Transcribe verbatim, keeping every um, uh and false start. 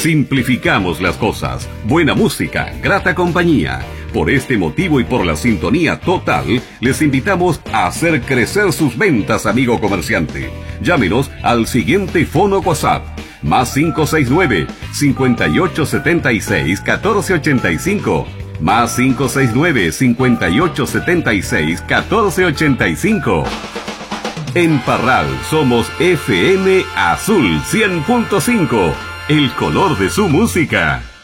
simplificamos las cosas. Buena música, grata compañía. Por este motivo y por la sintonía total, les invitamos a hacer crecer sus ventas, amigo comerciante. Llámenos al siguiente fono WhatsApp. Más cinco seis nueve, cinco ocho siete seis, uno cuatro ocho cinco. Más cinco seis nueve, cinco ocho siete seis, uno cuatro ocho cinco. En Parral somos F M Azul cien punto cinco, el color de su música.